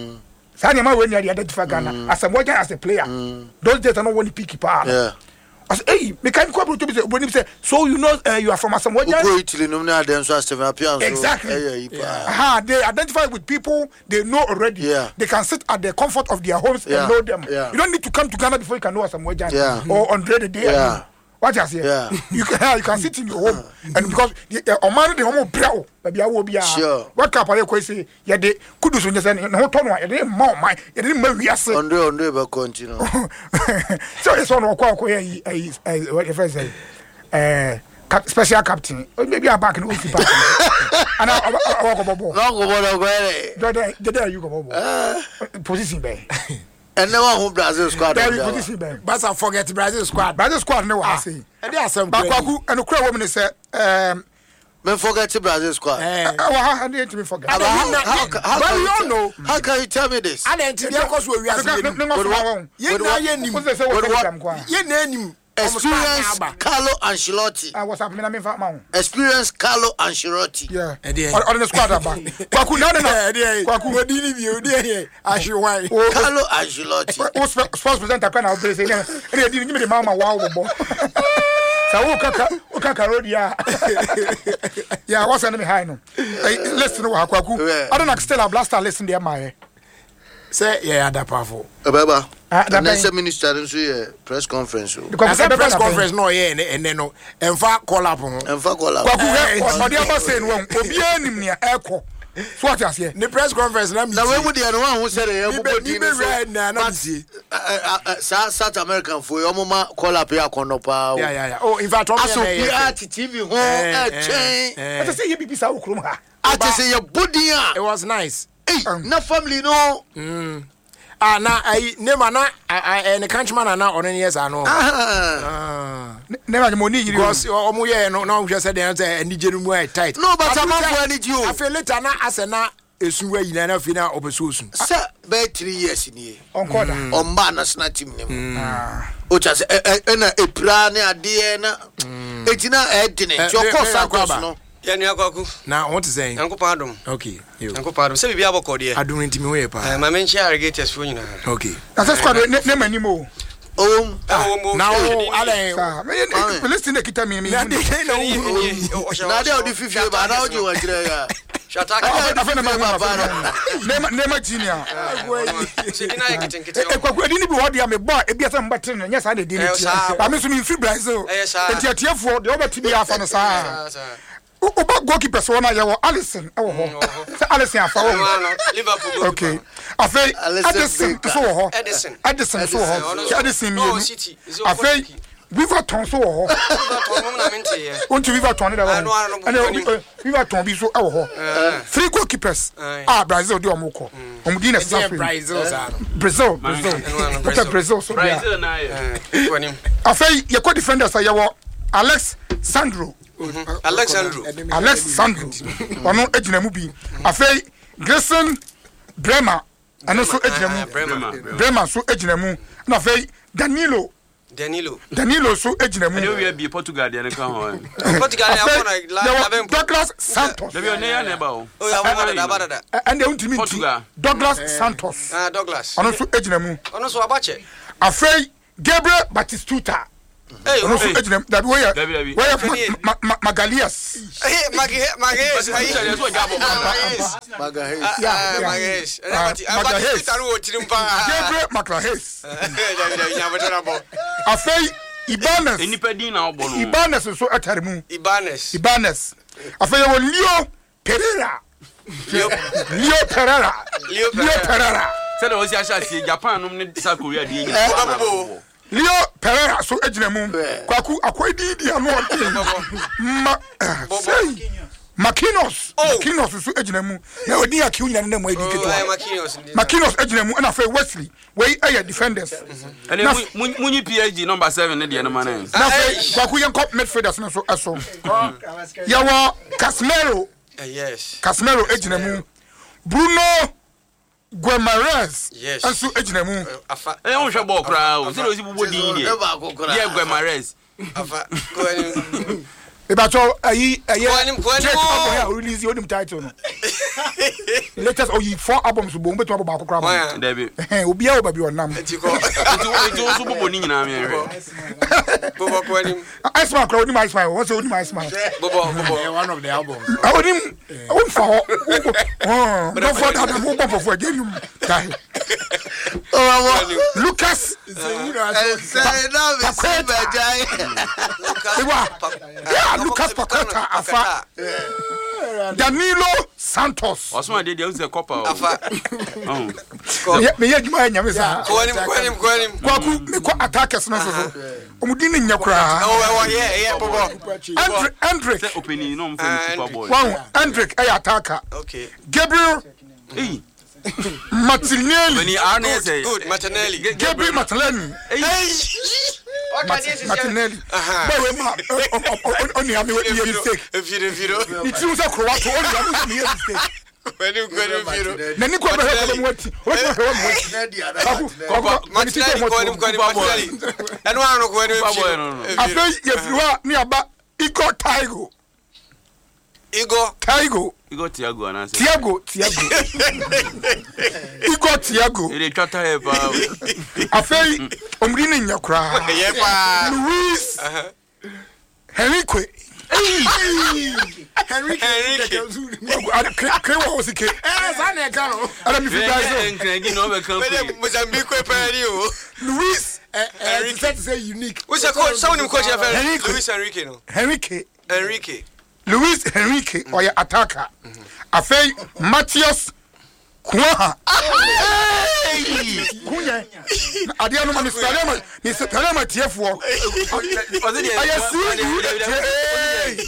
Sanya when you identify Ghana Asamoah as a player. Those days are not one picky part. Yeah. I say, hey, mechanical problem to be when you say, so you know uh, you are from Asamoah. Go Italy, no, no, them so Stephen appearance. Exactly. Aha, they identify with people they know already. Yeah. They can sit at the comfort of their homes Yeah. and know them. Yeah. You don't need to come to Ghana before you can know Asamoah Yeah. or Andre the day. Yeah. What I say? Yeah. You can you can sit in your home and because o man the home brow baby awo bia. Sure. What cap are you say? Ya de kudu so nyese na ho tono ya de ma man ya de ma wiase. Andre Andre be continue. So it's on okwa okwa ya what the first say eh special captain. Maybe I back in O C back. And I go bobo. No go bobo go. There there you go bobo. Position be. And now who Brazil squad. There you position be. But I forget Brazil squad. Brazil squad no I say. And there are some But kwaku and okra woman say um Me forget Brazil squad. eh I didn't even forget. How, how, how, how, but can we you all tell- know. How can you tell me this? I didn't tell you because we are saying ye na ye nim ye na nim Experience Carlo Ancelotti. I was happening I mean fat man. Experience Carlo Ancelotti. Yeah. Eh, On the squad back. Kwaku no no no. kwaku odi ni bi odi eh ahwe Carlo Ancelotti. O sports presenter kan na obre say na e dey give me the mama wow bobo. Sa wo kaka wo kaka rodia. Yeah, what's enemy high no. Listen to Kwaku. I don't like Stella Blaster listen there my. say yeah that powerful. Ababa. Ah, that And then ben- say minister nso ye press conference. o. I said press conference no yeah and then no emfa call up ho. Emfa kola. Kwaku Eh, he odi aba say no obi anim ne ekọ. So what you say? The press conference na me. Na we mu de no one who said e Ni go be di ni right na na see. South South American for your mama call up here kono pa. Yeah yeah yeah. Oh in fact Aso yeah. P R T V ho e chain. I say you be sa okrom ha. Ati say your body It a. was nice. Eh, na family no. Ah na I name na I the countryman na on years I know. Ah. Ah. Never money you. Because omo ye no no hwe say dem say ani jenu mu tight. No, but I'm not for any Jew. I feel later na ase na esu wa yina na fi na obeso osu. Sir, be three years ni. Encore da. On ba national team ni. O cha say e na epra ne ade na. Etina e dine. Ti o ko Santos no. Ya nua kwaku Na what is saying? yanko padom Okay. You. yanko padom se bibia bokọ de Adun ntimi we pa. eh ma men share irrigators fo nyina Okay. Na say squad ne mani mo. Um, Now ale Sa me listen to kita me me. na de na wu. na de o di fifie ba na o ji wa kire ya. Shataka I na ma ma. Nema junior. se dina yekitin kitin E kwaku edi ni bi wodi am boy e bia say mbatre no nya sa de di ni Eh, ti. saa. Ba me so me free Brazil. Eh, saa. Enti atiefo de obati bi afa no sa. Uba goalkeeper so na yawo Allison e wo ho. Say Allison afa wo. Liverpool Okay. Afei Edison so wo ho. Edison Edison so wo ho. Edison mi. no City Afei Vivaton so wo ho. Liverpool na mente ye Onto Vivaton da Ah, no, ah, no, wo. And Vivaton bi so e wo ho. Three goalkeepers. Ah Brazil do omo ko. Omo di na sa free. Brazil sa. Brazil, Brazil. Brazil, Brazil so dia. Brazil na ye kwanim Afei ye co defenders are yawo Alex Sandro. Alexandro Alex Sandro. Ono ejina mu bi. Afei Grayson Bremer. Ano so ejina mu. Bremer Bremer so ejina mu. Na afei Danilo. Danilo Danilo so ejina mu. we be Portugal dey na kan ho. Portugal ya Afei, kona la yawo la ben Douglas Santos. Dey on near neighbor o. oh ya bada da bada da And they untimi Portugal. Douglas Santos. ah Douglas Ono so ejina mu. ono so abache Afei Gabriel Batistuta Hey, no so ejina that way way Magalias hey Magahes Magahes Magahes yeah Magahes Magahes taru otirimpa Gabriel Maclahes afei Ibanez Enipedi na obo no Ibanez so atarimu Ibanez Ibanez afei wo Leo Pereira Leo Pereira Leo Pereira said o si asha si Japan no ne South Korea di enyi Leo Pereira so ejina mu kwaku akwadi di anu ma say Makinos Makinos so ejina mu na odi akiu nya na mu edi keto Makinos ejina mu na fa Wesley wey aye defenders ene munyi P H D number seven ne de no man na fa kwaku yen cop midfielders na so eso ya wa Casemiro yes Casemiro ejina mu Bruno Guimaraes yes anso ejina mu afa eh won hwe ball kra o se o si bubo din die ye Guimaraes afa ko ani Ebacho ayi ayi Kwani kwani album ya release your title no latest oh you four albums bo mbeto abo ba kokra ma David eh obi a oba bi onam etiko etu so bubo ni nyina me hwe bobo kwani Ice Man crowd ni my smile what's the Ice Man bobo bobo one of the albums onim on fa oh no for that mo bo for again guy oh Lucas say na me say bajai yeah Lucas Paqueta afa Danilo Santos Osman dey dey use the copper afa me ye juma nyame sa kwani kwani kwani kwaku me ko attackers na so so omudi ni nya kra oh yeah yeah bobo Andre Andre opening no mfa Super Bowl wow Andre ay attacker okay Gabriel eh Martinelli Beni Arne say good Martinelli Gabriel Martinelli hey Martinelli but we ma only have me mistake if you if you it seems like Croato only have me mistake kwani kwani viro na ni kwa behwe kwa mwati watu wa mwati Martinelli kwani kwani Martinelli eno ano kwani viro afei yefriwa ni aba Igor Tiago Igor Tiago Igor Tiago anase Tiago Tiago Igor Tiago ele twata he pa afei omri ni nyakra ye pa Luis Henrique Henrique Henrique krewa osike eh sana karo ala mi fi daiso enkregi no be kan Wele Mozambique pari o Luis eh to say unique who's a coach someone coach Luis Henrique no Henrique Henrique Luis Henrique oya attacker afei Matthias Cunha Cunha adia no mani spelema ni spelema tiefo aya see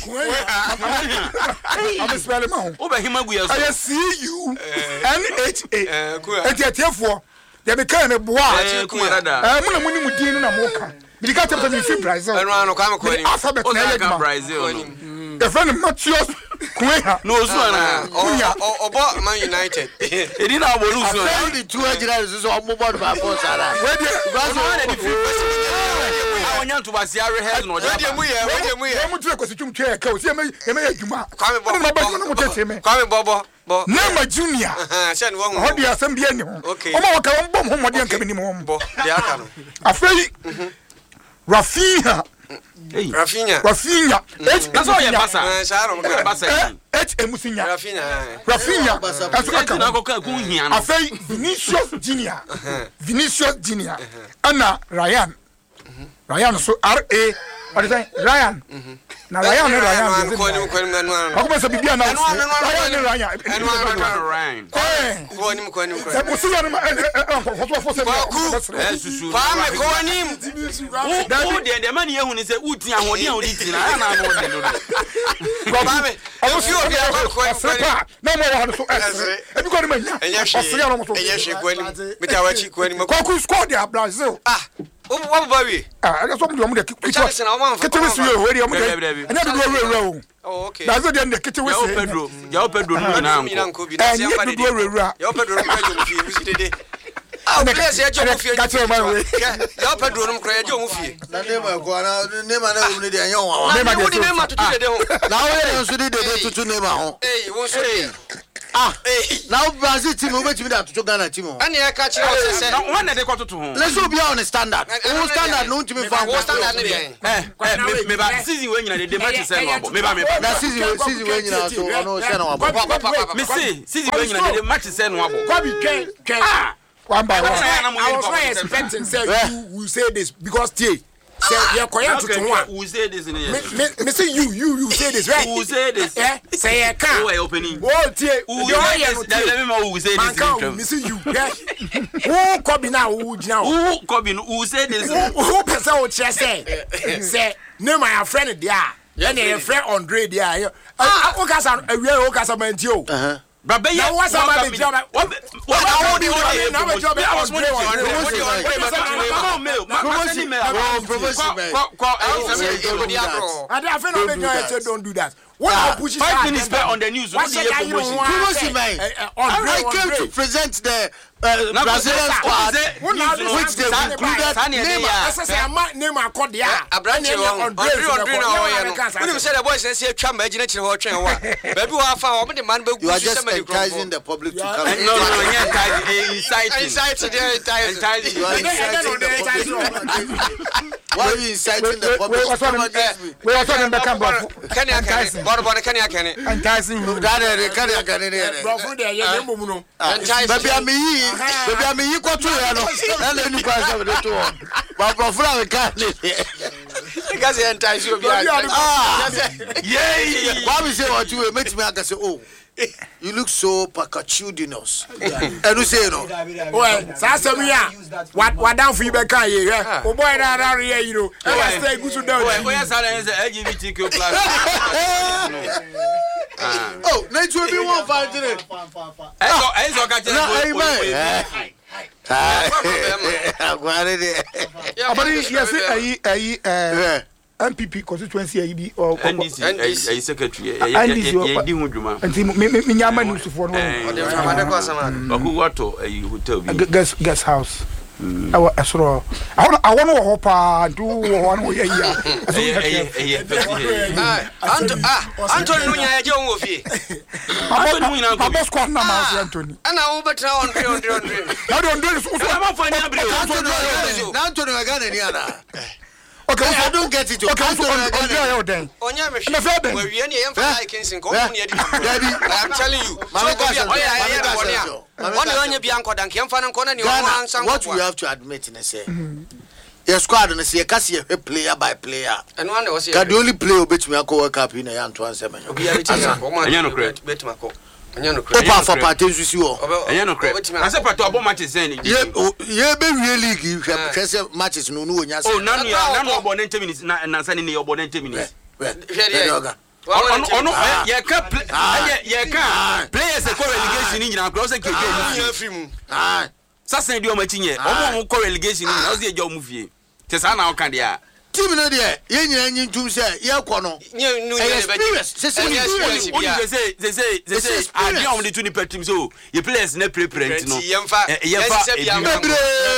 I'm spelema ho o be himagu ya so aya see you N H A enti tiefo de be kan me boa eh kumarada eh mo na mo ni mudin na mo ka bi ka tepta mi fi Brazil eno ano kwa ko ni alphabet na o ya ka Brazil the friend Matthias Cunha no so na obo Man United edi na bo lu so all the two engineers so omo board ba for sara we dey awanya to basi are head no we dey mu ye we dey mu ye we mu tire kwasitwum twa ka o se me me adwuma Kwame Bobo na ba no mo tete me Kwame Bobo bo Nema Junior ah se ni wo ho dia asem bia ni ho o ma waka won bom ho mo dia nka ni mo bo dia aka no afei Rafinha hey Rafinha Rafinha that's all you passa eh sharo mo ka passa H Emusinya Rafinha Rafinha aso aka na ko ka ku hia no afei Vinicius Junior Vinicius Junior ana Ryan Ryan so R A what is that Ryan na Ryan ne Ryan ko ni ko ni anu anu ako se bibia na Ryan ne Ryan anu anu Ryan eh ko ni ko ni ko e musu ya ne ko ko fo se eh susu Kwame ko ni o de de mani ehun ni se uti ahode a odi tina ya na no de do Kwame o fi o bia ko ko ni na mo wa so esre e bi ko ni manya osre ya no mo so enye hwe ko ni mitawachi ko ni ko ku score de Brazil ah o wo ba wi ah e so mo de mo de kitwe su ye we de mo de anya do we we o oh okay Brazil de kitwe ya o se Pedro ya o Pedro ni na anko anya do we we ya o Pedro ko jo fi usi dede ah place ya jo fi ya o Pedro no ko ya jo mu fi na nema ko na nema na umne de anyo wa nema de nema tutu dede ho na o ye nso de de tutu nema ho eh won so ah eh Now Brazil team over to me that to Ghana team. And you catch it. No one they got to home. Let's be on the standard. Who standard no to me for standard again. Eh, me ba season when you the match say no. Me ba me. Na season season when you now so no say no abo. Me say season when you the match say no abo. Kobe Ken Ken. One by one. I was not expecting say you will say this because T say you quiet to one. Who say this in here? Me say you you you say this right? Who say this? Eh? Say you can. Who are opening? Oh T. Who say me who say this? Man, me say you. Who Kobe now who now? Who Kobe who say this? Who person who say say name my friend there. Then your friend Andre there. Ah, o ka sa we o ka sa man ti o. Uh-huh. But be ya what's up my job? What what I want you to now my job I was going on mail. Promotion mail. Oh, promotion mail. I feel no make don't do that. What I push five minutes per on the news. What the promotion? Promotion mail. I came to present the uh, Brazilian squad which they included Neymar. I say I'm Neymar called there. Abrante on Andre Andre na we say the boys say twa ma agina kire ho twen ho baby wa fa o me man be you are just encouraging the public to come. No no no, yeah, encouraging, inciting. Inciting, yeah, encouraging. You are inciting the public. Why are you inciting the public? We are talking about Campbell. Can you can? What about can you can? Enticing who? That is can you can? Bro, for there you move no. Baby am me. Baby am me ko to ya no. Na le ni kwa say we to. But bro for we can. Because you entice you. Ah. Yeah. Why we say what you make me aka say oh. You look so pacatudinous. And you say no. Well, Sasa Mia, what what down for you back here? Oh boy, that area, you know. I stay good to down. Oh, yes, I is L G B T Q plus. Oh, next will be one five today. I saw catching. But yes, I I M P P constituency I be or N D C a secretary. N D C and me nyama news for no. Who what to a hotel guest guest house. I saw I I want to hope and do one way here. Anto ah Anthony Nunya e je won ofie. Anthony Nunya ko boss kwa na ma Anthony. Ana wo betra on on on. How do do so am for any abri. Anthony Wagana ni ana. Okay, I don't get it. Okay, so on on then. Onya me hwe. We wie ne yem fa like nsin ko mu ne adi. I'm telling you. Mama Kasa. One onye bia nkoda nke yem fa nko na ne o ansan. What we have to admit in say. Your squad no say kasi e player by player. And one was here. The only player obetumi akọ World Cup in ya Antoine Semenyo. Obi ya biti na. Anya no credit. Betumi akọ. Anya no credit. Opa for party nsusi wo. Anya no credit. Ase party obo matches sen. Ye ye be real league hwe say matches no no onya say. Oh nanu ya nanu obo ninety minutes na na sani ne obo ninety minutes. Hwe ono ye ka ye ka players e ko relegation ni nyina akro say keje ni afri mu. Ah. Sasa ndi o machinye omo mo ko relegation ni na o se je o mu fie. Te sa na o kan dia. Team no there ye nyina nyin tum say ye kọ no. Nye nu ye be. Say say they say they say they say adi on the two per team so your players na play print no. Yemfa yemfa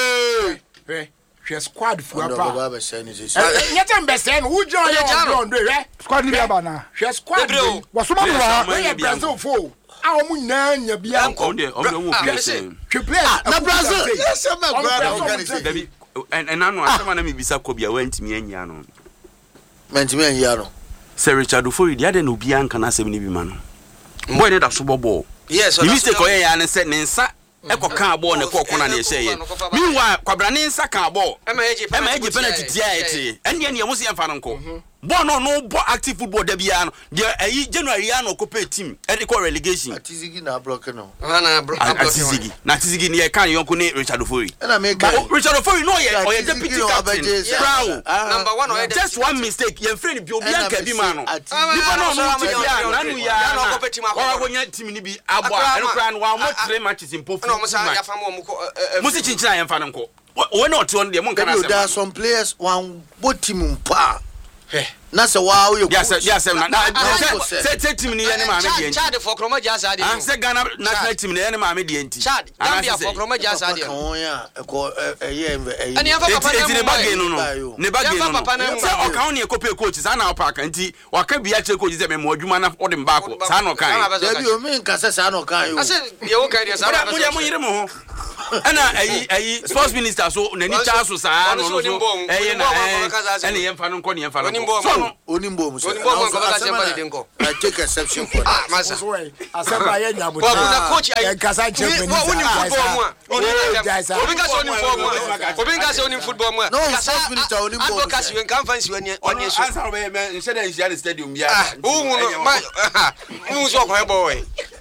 eh hwe squad fu apa. Baba say ni say. Nyata mbese no wo join your on do eh. Squad ni bia na. Hwe squad. Wasoma mo wa. We Brazil fo. A o mu na nya bia nko. On dey on dey wo play. Hwe players. Na Brazil. Yes, am na organization. And and anu asema na me bisa Kobe awantimi anya no. Mantimi anya no. Sir Richard Ofori dia de no bia nka na asem ni bi ma no. Boy ne da so bobo. Yes, so mistake ko ya ne se ne nsa ekoka ball ne kokko na ne ehye ye. Meanwhile kwabra ne nsa ka ball. E ma eje penalty tia ete. Ene ne yemu se yemfa no nko. Ball no no bo active football da bia no. De ayi January ya no ko pay team. E de ko relegation. Atizigi na block no. Na block. Atizigi. Na Atizigi ne ye kan yonko ne Richard Ofori. Na me Richard Ofori no ye o ye deputy captain. Number one o just one mistake. Ye friend bi obi anka bi ma no. Nipa no no ti bia na nu ya na ko team akọ. Wa gonya team ni bi abo a eno kra no wa mo three matches in pofu. No mo sa ya fa mo mo ko. Mo si chinchina ye fa nko. We no ti on de mo nka na se. There are some players one both team mpa. na se wa wo ye yes yes na say say team ni ene ma me die Chad for Kroma Jasa dey. Ah say Ghana national team ni ene ma me die enti. Chad Gambia for Kroma Jasa dey. Oh yeah, ko eh eh. Ani afa papa na ne bag no no. Ne bag no no. Say o kan ne ekope coach sa na opa kan enti waka bia che coach say me mo adwuma na o de mbako sa na o kan. Debi o me nka sa na o kan yo. Ase ye wo kan dey sa na. Mo ya mo yire mo ho. Ana ayi ayi sports minister so nani cha so sa no no so. Eh na eh ene yemfa no nko ne yemfa no. So onimbo mu so. Onimbo mo ko ka semba dey nko. I take exception for that. Masa. Asaba ye nya Bobu na coach ay kasa champion. Oni football mu. Obi ka so oni football mu. Obi ka so oni football mu. No, sports minister onimbo. Advocacy wen kan fancy wen onye so. Answer we me nse dey share stadium bia. Who no ma who so ko boy.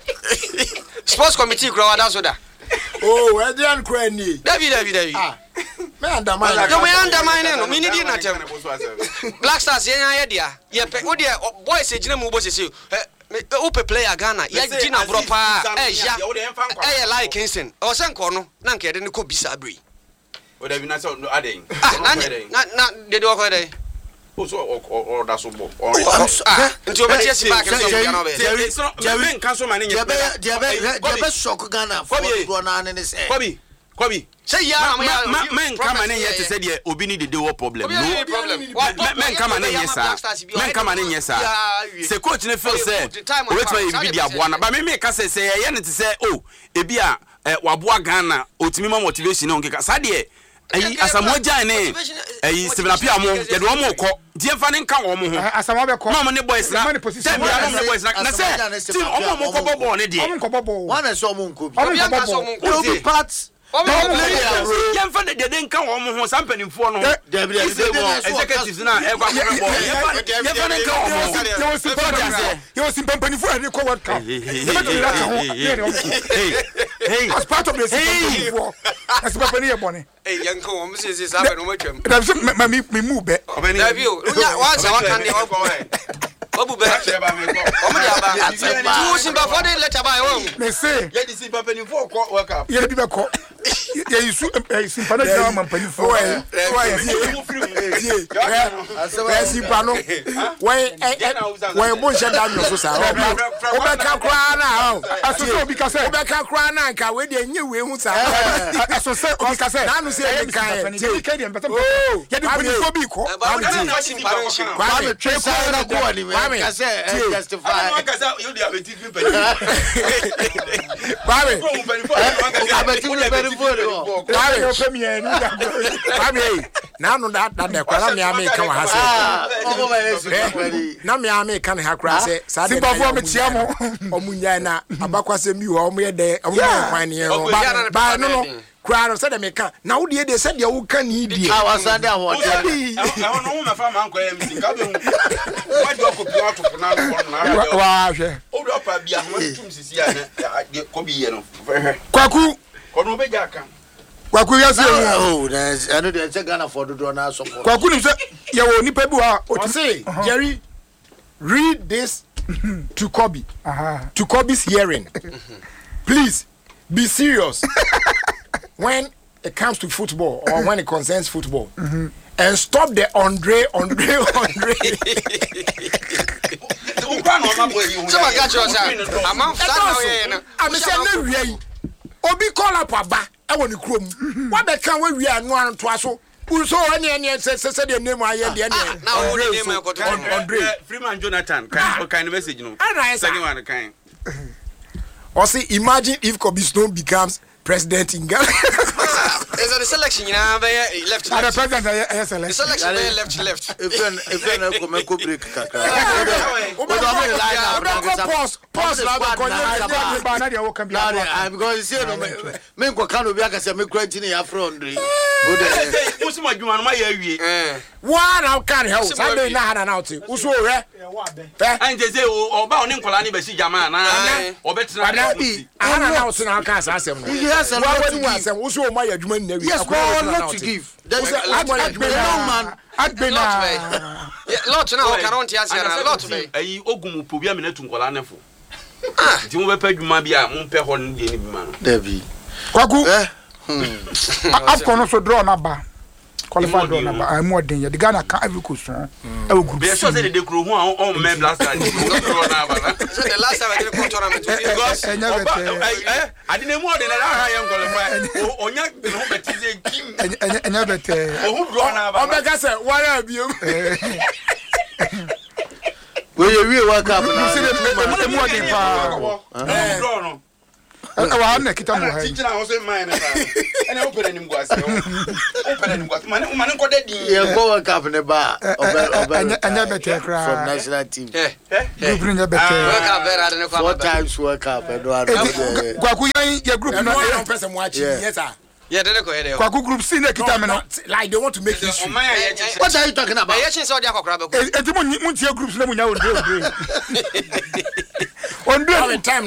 Sports committee kro wa da so da. Oh, we dey an kra ni. David David David. Ah. Me undermine. No me undermine no. Me need na tem. Black Stars yen ya dia. Ye pe wo dia boys e gina mu bo sese. O pe player Ghana. Ye gina bro pa. Eh ya. Eh like Kingston. O se nko no na nke de ne ko bisa abri. O da bi na so aden. Ah na na de de ko dey. O so o da so bo. Ah nti o be tie si back so Ghana be. Jerry kan so mane nye. Dia be dia be shock Ghana for do na ne say. Kobi. Kobi. Say ya men come and here to say the obi need the war problem. No men come and here sir. Men come and here sir. Say coach ne feel say wait for you be the aboa but me me ka say say ye ne to say oh e bia waboa Ghana otimi ma motivation no nkeka sa de ayi asamoa jan ne ayi Stephenapia mo ye de omo ko die fa ne nka wo mo ho asamoa be ko mama ne boys na dem ya mo ne boys na say team omo mo ko bobo ne de omo ko bobo one na so omo nko bi omo ko bobo obi parts yam fa de de nka wo mo ho sampanimfo no executives na e kwa kwa bo yam fa ne nka wo mo yo simpanimfo yo simpanimfo e ko world cup e be to that ho hey as part of the simpanimfo as papaní e bone eh yanko wo mo se se sa be no mo twam da so me me move be David o wa sa wa kan de wo go we Obu be omo dia ba tu simba for the letter by wo me say ye di simba panimfo ko world cup ye di be ko ye isu simpana na mampanifo we we we simpano we we bo nche da nyo so sa o be ka kra na aso obi ka say o be ka kra na nka we de nye we hu sa aso say obi ka say na no say ye kan ye ka di mpata ye di panifo bi ko ba we dey simpano shi kwa me trace na go ani me ka say justify ka say you dey abeti bi Babe abeti bi panifo Babe o premier ni da Babe na no da da de kwala me ame ka wa ha se omo ba yesu na me ame ka ne ha kra se sa de simpafo me tia mo omunya na abakwase mi ho omo ye de omo ye kwan ne ba ba no no kra no se de me ka na wo de de se de wo ka ni die ah wasande aho e ho no wo me fa man ko ya mi ka be hu wa de ko pio to na na wa hwe o do pa bia mo tum sisi ya na ko bi ye no kwaku ko no be ja kan kwaku ya se oh that's I know they check Ghana for do na support kwaku ni se ye wo nipa bi wa o ti say Jerry read this to Kobe uh-huh. to Kobe's hearing please be serious when it comes to football or when it concerns football mm-hmm. and stop the Andre Andre Andre so ma catch us am am start now here na am say na wi obi call up aba e woni krom wa be kan we wi anu an to aso so any any say say the name aye the any na wo the name ko to Andre Freeman Jonathan kan kind message no second one kind or say imagine if Kobe Stone becomes president in Ghana. Is the selection you know left left? The president is selection. The selection left left. If when if when come come break kaka. Pause pause na ko nyɛ ba na de wo kan bi. I'm because you see no me nko kan obi aka say me kwanti ya Andre. O de musu madwuma no ma ya awie. Eh. Wa na kan he o sa be na hana na oti. Usu o hwe. Fe. Anje say oba oni nkola ni be si jama na obetra na bi. Hana na oti na kan sa asem no. Yes, and what to give. Usu o ma ya adwuma ni na wi. Yes, but what to give. There is a man. Adbena. Lot na o karon ti asiara lot be. Ayi ogum po bia me na tu nkola nefo. Ah, ti mo be pa adwuma bia mo pe ho no de ni bi ma no. Dabi. Kwaku. Eh. Afko no so draw na ba. qualified draw number I'm more than the Ghana can every question I will group be sure say the crew who on men last time so the last time I did a tournament because eh I didn't more than I am qualified onya no betize kim and never oh who draw na o be say why have you we we work up na the more than pa draw no I want to kita mo ha. Teacher na so man na. Ene open anim gwase. Open anim gwase. Man man ko da di. Yeah, go work up ne ba. Anya anya better cry. From national team. Eh. Group bring a better. Work up better than four times work up e do ado. Kwaku yan your group na one person watch. Yes sir. Yeah, they go here. Kwaku group C na kita me no. Like they want to make history. What are you talking about? Yeah, she saw the akokra be. E ti mo mo tie groups na mo nya o do o do. On do time